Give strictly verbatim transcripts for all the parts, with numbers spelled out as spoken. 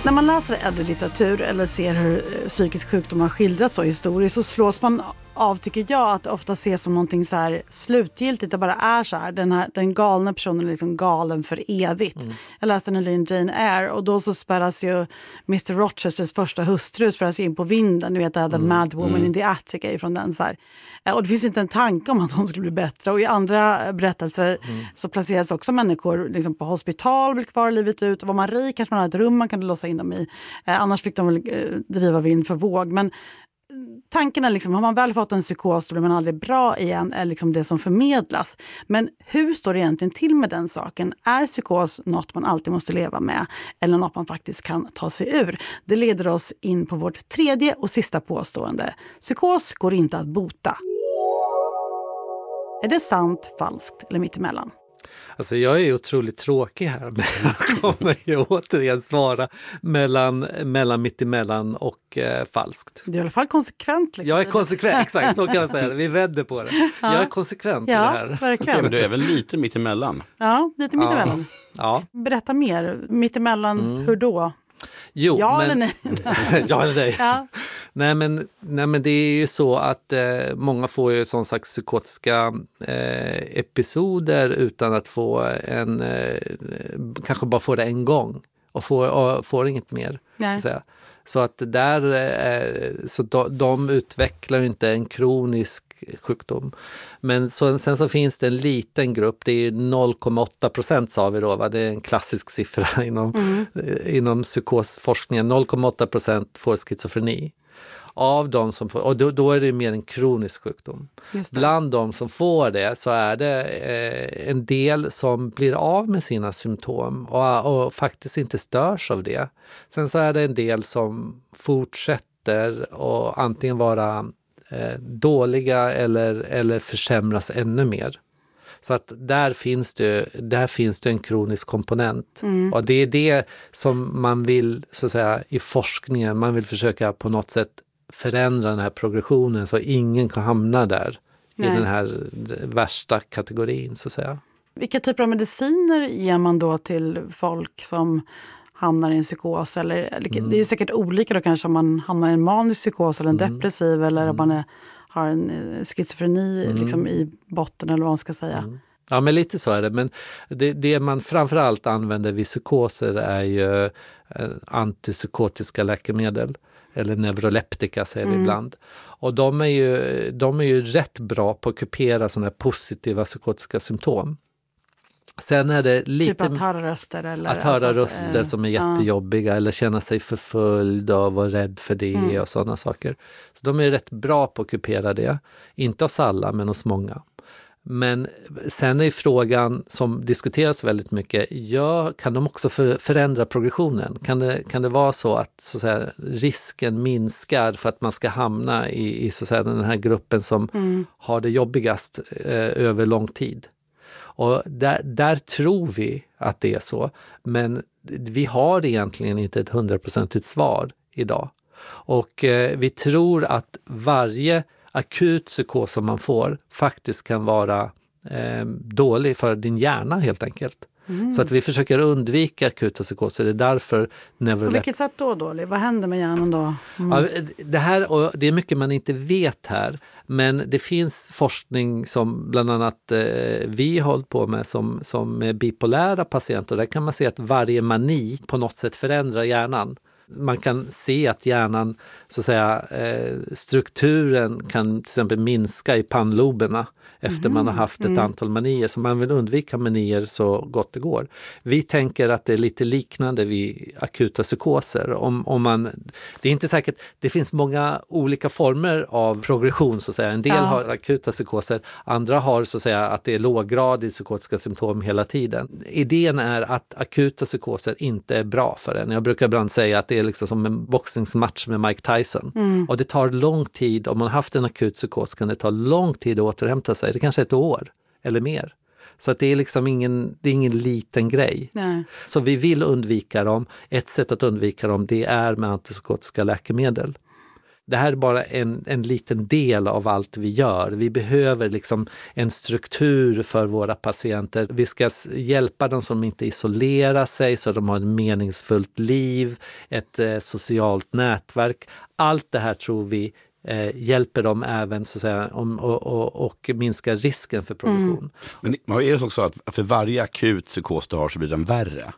När man läser äldre litteratur eller ser hur psykisk sjukdom har skildrats så historiskt så slås man av, tycker jag, att det ofta ses som någonting så här slutgiltigt. Det bara är så här. Den, här, den galna personen är liksom galen för evigt. Mm. Jag läste nyligen Jane Eyre och då så spärras ju mister Rochesters första hustru spärras in på vinden. Du vet, det här The mm. Mad Woman mm. in the Attic är från den så här. Och det finns inte en tanke om att hon skulle bli bättre. Och i andra berättelser mm. så placeras också människor liksom på hospital, blir kvar livet ut. Och var man rik kanske man hade ett rum man kunde låsa in dem i. Eh, annars fick de väl eh, driva vind för våg. Men tanken är liksom, har man väl fått en psykos så blir man aldrig bra igen, är liksom det som förmedlas. Men hur står det egentligen till med den saken? Är psykos något man alltid måste leva med eller något man faktiskt kan ta sig ur? Det leder oss in på vårt tredje och sista påstående. Psykos går inte att bota. Är det sant, falskt eller mittemellan? Alltså jag är otroligt tråkig här, men jag kommer ju återigen svara mellan, mellan mittemellan och eh, falskt. Du är i alla fall konsekvent. Liksom. Jag är konsekvent, exakt, så kan man säga. Vi vänder på det. Ja. Jag är konsekvent ja, i det här. Verkligen. Men du är väl lite mittemellan? Ja, lite mittemellan. Ja. Berätta mer. Mittemellan, mm. hur då? Jo, ja men, eller nej? ja eller nej. Ja. Nej, men, nej men det är ju så att eh, många får ju sån slags psykotiska eh, episoder utan att få en, eh, kanske bara få det en gång och får, och får inget mer. Så att säga. Så att där, eh, så de, de utvecklar ju inte en kronisk sjukdom. Men så, sen så finns det en liten grupp, det är noll komma åtta procent sa vi då, va? Det är en klassisk siffra inom, mm. inom psykosforskningen, noll komma åtta procent får schizofreni. Av de som får, och då, då är det mer en kronisk sjukdom. Bland de som får det så är det eh, en del som blir av med sina symptom och, och faktiskt inte störs av det. Sen så är det en del som fortsätter och antingen vara eh, dåliga eller, eller försämras ännu mer. Så att där finns det, där finns det en kronisk komponent. Mm. Och det är det som man vill, så att säga, i forskningen, man vill försöka på något sätt förändra den här progressionen så ingen kan hamna där. Nej. I den här värsta kategorin, så att säga. Vilka typer av mediciner ger man då till folk som hamnar i en psykos? Eller, mm. Det är ju säkert olika då kanske om man hamnar i en manisk psykos eller en mm. depressiv eller mm. om man är, har en schizofreni mm. liksom i botten eller vad man ska säga. Mm. Ja, men lite så är det. Men det, det man framförallt använder vid psykoser är ju antipsykotiska läkemedel. Eller neuroleptika säger vi mm. ibland. Och de är, ju, de är ju rätt bra på att kupera sådana här positiva psykotiska symptom. Sen är det lite... Typ att höra röster? Eller, att höra alltså röster att, som är jättejobbiga uh. eller känna sig förföljd och vara rädd för det mm. och sådana saker. Så de är rätt bra på att kupera det. Inte hos alla, men hos många. Men sen är frågan som diskuteras väldigt mycket, ja, kan de också för, förändra progressionen? Kan det, kan det vara så att, så att säga, risken minskar för att man ska hamna i, i så att säga, den här gruppen som mm. har det jobbigast eh, över lång tid? Och där, där tror vi att det är så, men vi har egentligen inte ett hundraprocentigt svar idag. Och eh, vi tror att varje akut psykos som man får faktiskt kan vara eh, dålig för din hjärna helt enkelt. Mm. Så att vi försöker undvika akuta psykoser. Det är därför neurolep- På vilket sätt då dålig? Vad händer med hjärnan då? Mm. Ja, det, här, och det är mycket man inte vet här. Men det finns forskning som bland annat eh, vi har hållit på med som, som med bipolära patienter. Där kan man se att varje mani på något sätt förändrar hjärnan. Man kan se att hjärnan, så att säga, eh, strukturen kan till exempel minska i pannloberna efter mm. man har haft ett mm. antal manier. Så man vill undvika manier så gott det går. Vi tänker att det är lite liknande vid akuta psykoser. Om, om man, det är inte säkert, det finns många olika former av progression så att säga. En del ja. har akuta psykoser, andra har så att säga att det är låggradig psykotiska symptom hela tiden. Idén är att akuta psykoser inte är bra för en. Jag brukar ibland säga att det är liksom som en boxningsmatch med Mike Tyson. Mm. Och det tar lång tid, om man har haft en akut psykos kan det ta lång tid att återhämta sig. Det är kanske ett år eller mer. Så att det är liksom ingen, det är ingen liten grej. Nej. Så vi vill undvika dem. Ett sätt att undvika dem det är med antipsykotiska läkemedel. Det här är bara en, en liten del av allt vi gör. Vi behöver liksom en struktur för våra patienter. Vi ska hjälpa dem som inte isolerar sig så de har ett meningsfullt liv, ett eh, socialt nätverk. Allt det här tror vi eh, hjälper dem även så att säga, om, och, och, och minskar risken för progression. Mm. Men är det också att för varje akut psykos du har så blir den värre?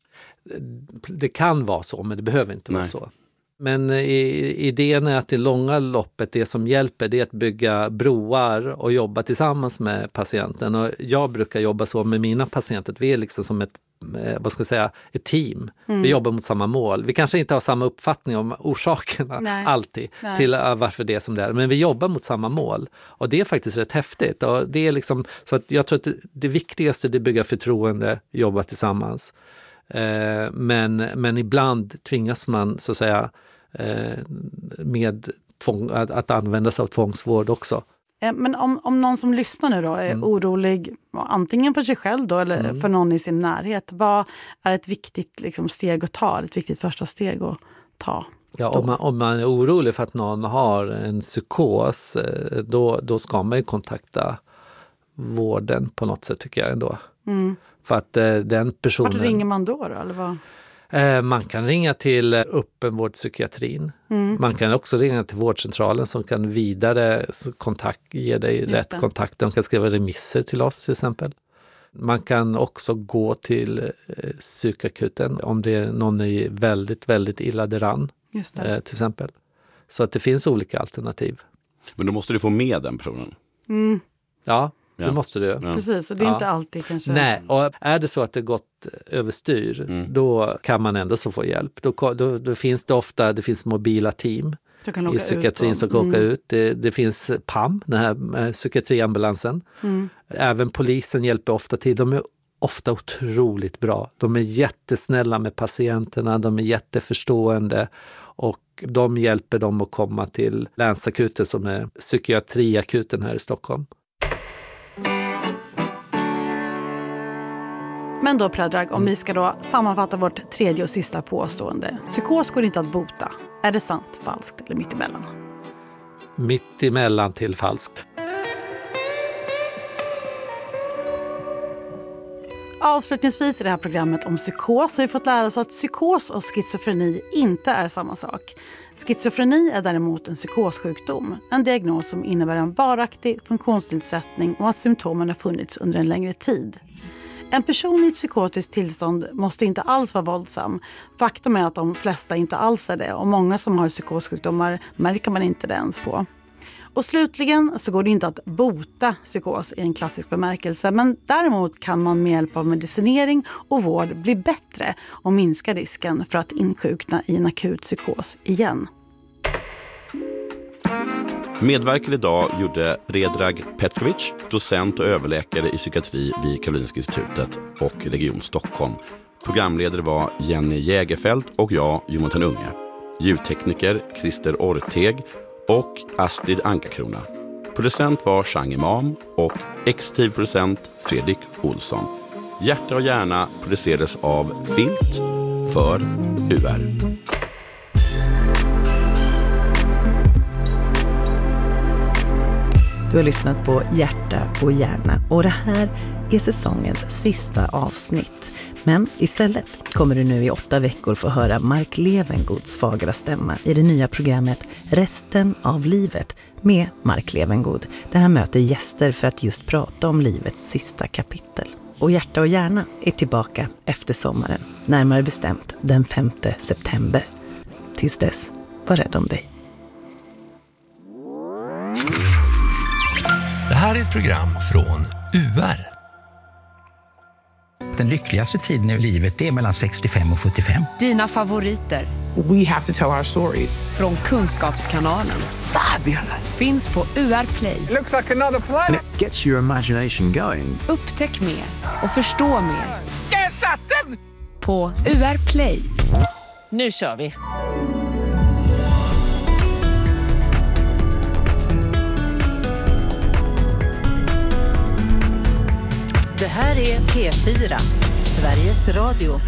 Det kan vara så, men det behöver inte Nej. vara så. Men idén är att i långa loppet det som hjälper det är att bygga broar och jobba tillsammans med patienten. Och jag brukar jobba så med mina patienter. Vi är liksom som ett, vad ska jag säga, ett team. Mm. Vi jobbar mot samma mål. Vi kanske inte har samma uppfattning om orsakerna Nej. alltid Nej. till varför det är som det är. Men vi jobbar mot samma mål. Och det är faktiskt rätt häftigt. Och det är liksom, så att jag tror att det, det viktigaste är att bygga förtroende, jobba tillsammans. Eh, men, men ibland tvingas man så att säga eh, med tvång, att, att använda sig av tvångsvård också. Men om, om någon som lyssnar nu då är mm. orolig antingen för sig själv då eller mm. för någon i sin närhet, vad är ett viktigt liksom, steg att ta, ett viktigt första steg att ta? Ja, om, man, om man är orolig för att någon har en psykos då, då ska man ju kontakta vården på något sätt tycker jag ändå. Mm. För att eh, den personen... Vart ringer man då? då eller vad? Eh, man kan ringa till öppenvårdspsykiatrin. Mm. Man kan också ringa till vårdcentralen som kan vidare kontakt, ge dig Just rätt det. kontakt. De kan skriva remisser till oss till exempel. Man kan också gå till eh, psykakuten om det är någon är väldigt, väldigt illa däran. Just det. Eh, till exempel. Så att det finns olika alternativ. Men då måste du få med den personen. Mm. Ja. Det ja. måste du. Ja. Precis, och det är ja. inte alltid kanske... Nej, och är det så att det gått överstyr, mm. då kan man ändå så få hjälp. Då, då, då finns det ofta, det finns mobila team i psykiatrin som kan mm. åka ut. Det, det finns P A M, den här psykiatriambulansen. Mm. Även polisen hjälper ofta till. De är ofta otroligt bra. De är jättesnälla med patienterna, de är jätteförstående och de hjälper dem att komma till länsakuten som är psykiatriakuten här i Stockholm. Men då Predrag, om vi ska då sammanfatta vårt tredje och sista påstående. Psykos går inte att bota. Är det sant, falskt eller mittemellan? Mittemellan till falskt. Avslutningsvis i det här programmet om psykos har vi fått lära oss att psykos och schizofreni inte är samma sak. Schizofreni är däremot en psykossjukdom, en diagnos som innebär en varaktig funktionsnedsättning och att symptomen har funnits under en längre tid. En person i ett psykotiskt tillstånd måste inte alls vara våldsam. Faktum är att de flesta inte alls är det och många som har psykossjukdomar märker man inte det ens på. Och slutligen så går det inte att bota psykos i en klassisk bemärkelse, men däremot kan man med hjälp av medicinering och vård bli bättre och minska risken för att insjukna i en akut psykos igen. Medverkade idag gjorde Predrag Petrovic, docent och överläkare i psykiatri vid Karolinska institutet och Region Stockholm. Programledare var Jenny Jägerfeld och jag, Jonathan Unge. Ljudtekniker Christer Orteg och Astrid Ankakrona. Producent var Chang Imam och exekutiv producent Fredrik Olsson. Hjärta och hjärna producerades av Filt för U R. Du har lyssnat på Hjärta och hjärna och det här är säsongens sista avsnitt. Men istället kommer du nu i åtta veckor få höra Mark Levengoods fagra stämma i det nya programmet Resten av livet med Mark Levengood, där han möter gäster för att just prata om livets sista kapitel. Och Hjärta och hjärna är tillbaka efter sommaren, närmare bestämt den femte september. Tills dess, var rädd om dig. Det här är ett program från U R. Den lyckligaste tiden i livet är mellan sextiofem och sjuttiofem. Dina favoriter. We have to tell our stories. Från Kunskapskanalen. Fabulous. Finns på U R Play. It looks like another planet. And it gets your imagination going. Upptäck mer och förstå mer. Där satt den! På U R Play. Nu kör vi. Det här är P fyra, Sveriges Radio.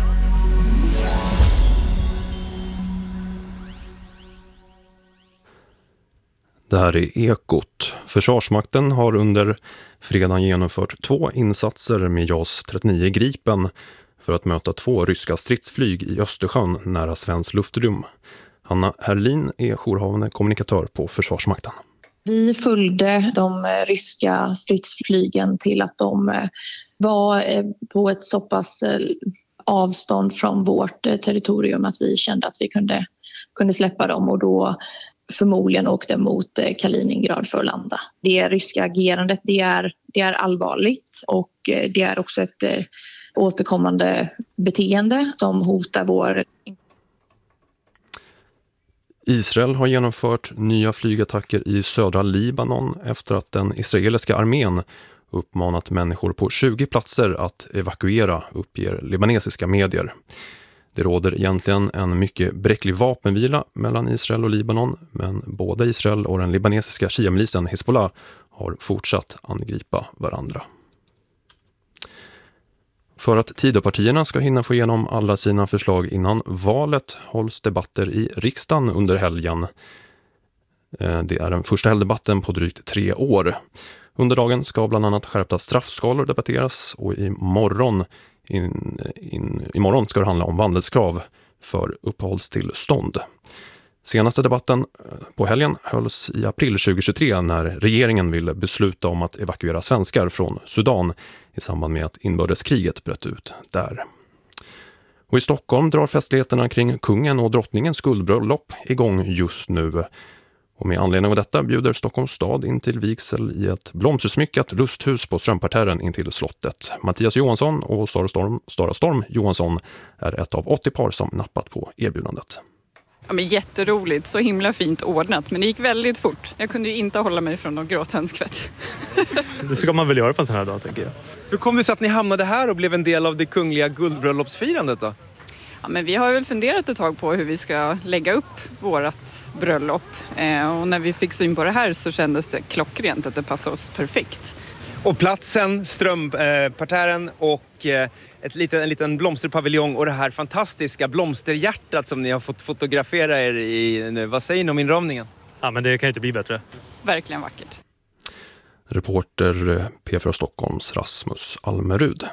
Det här är Ekot. Försvarsmakten har under fredagen genomfört två insatser med JAS trettionio Gripen för att möta två ryska stridsflyg i Östersjön nära svensk luftrum. Hanna Herlin är jourhavande kommunikatör på Försvarsmakten. Vi följde de ryska stridsflygen till att de var på ett så pass avstånd från vårt territorium att vi kände att vi kunde, kunde släppa dem och då förmodligen åkte mot Kaliningrad för att landa. Det ryska agerandet det är, det är allvarligt och det är också ett återkommande beteende som hotar vår. Israel har genomfört nya flygattacker i södra Libanon efter att den israeliska armén uppmanat människor på tjugo platser att evakuera, uppger libanesiska medier. Det råder egentligen en mycket bräcklig vapenvila mellan Israel och Libanon, men både Israel och den libanesiska shia-milisen Hezbollah har fortsatt angripa varandra. För att Tidöpartierna ska hinna få igenom alla sina förslag innan valet hålls debatter i riksdagen under helgen. Det är den första helgdebatten på drygt tre år. Under dagen ska bland annat skärpta straffskalor debatteras och imorgon, in, in, imorgon ska det handla om vandelskrav för uppehållstillstånd. Senaste debatten på helgen hölls i april tjugohundratjugotre när regeringen ville besluta om att evakuera svenskar från Sudan i samband med att inbördeskriget bröt ut där. Och i Stockholm drar festligheterna kring kungen och drottningens guldbröllop igång just nu. Och med anledning av detta bjuder Stockholms stad in till vigsel i ett blomstersmyckat lusthus på Strömparterren in till slottet. Mattias Johansson och Sara Storm, Sara Storm Johansson är ett av åttio par som nappat på erbjudandet. Ja, men jätteroligt, så himla fint ordnat, men det gick väldigt fort. Jag kunde ju inte hålla mig från någon gråtandskvätt. Det ska man väl göra på en sån här dag, tänker jag. Hur kom det sig att ni hamnade här och blev en del av det kungliga guldbröllopsfirandet då? Ja, men vi har väl funderat ett tag på hur vi ska lägga upp vårat bröllop. Eh, och när vi fick syn på det här så kändes det klockrent att det passade oss perfekt. Och platsen, Strömparterren och eh, ett liten, en liten blomsterpaviljong och det här fantastiska blomsterhjärtat som ni har fått fotografera er i nu. Vad säger ni om inramningen? Ja, men det kan ju inte bli bättre. Verkligen vackert. Reporter P fyra Stockholms Rasmus Almerud.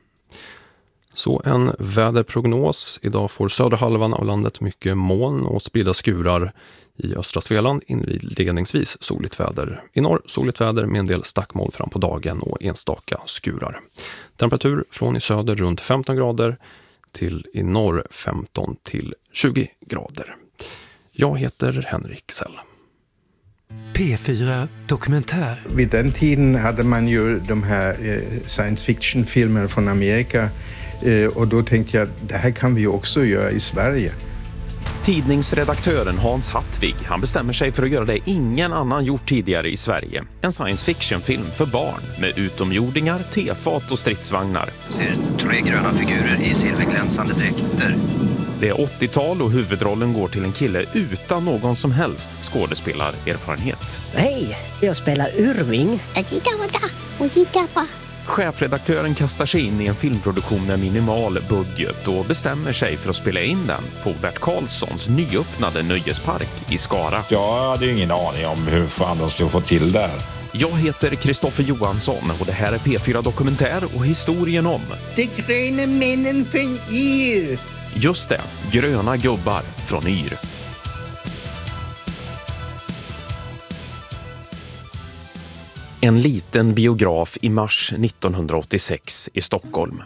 Så en väderprognos. Idag får södra halvan av landet mycket moln och spridda skurar. I östra Svealand inledningsvis soligt väder. I norr soligt väder med en del stackmoln fram på dagen och enstaka skurar. Temperatur från i söder runt femton grader till i norr femton till tjugo grader. Jag heter Henrik Sell. P fyra Dokumentär. Vid den tiden hade man ju de här eh, science fiction-filmerna från Amerika. Eh, och då tänkte jag, det här kan vi också göra i Sverige. Tidningsredaktören Hans Hattvig, han bestämmer sig för att göra det ingen annan gjort tidigare i Sverige. En science fiction-film för barn med utomjordingar, tefat och stridsvagnar. Ser tre gröna figurer i silverglänsande dräkter. Det är åttiotal och huvudrollen går till en kille utan någon som helst skådespelarerfarenhet. Hej, jag spelar Urving. Chefredaktören kastar sig in i en filmproduktion med minimal budget och bestämmer sig för att spela in den på Bert Karlssons nyöppnade nöjespark i Skara. Jag hade ju ingen aning om hur fan de skulle få till det här. Jag heter Kristoffer Johansson och det här är P fyra Dokumentär och historien om... De gröna männen från Yr. Just det, gröna gubbar från Yr. En liten biograf i mars nittonhundraåttiosex i Stockholm.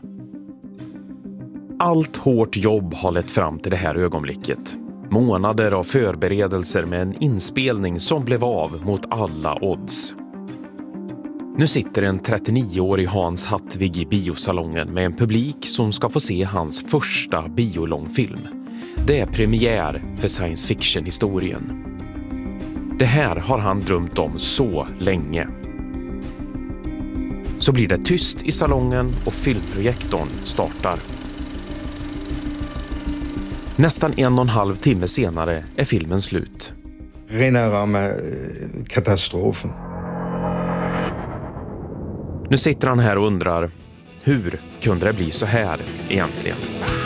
Allt hårt jobb har lett fram till det här ögonblicket. Månader av förberedelser med en inspelning som blev av mot alla odds. Nu sitter en trettionioårig Hans Hattvig i biosalongen med en publik som ska få se hans första biolångfilm. Det är premiär för science fiction-historien. Det här har han drömt om så länge. Så blir det tyst i salongen och filmprojektorn startar. Nästan en och en halv timme senare är filmen slut. Rena rama katastrofen. Nu sitter han här och undrar, hur kunde det bli så här egentligen?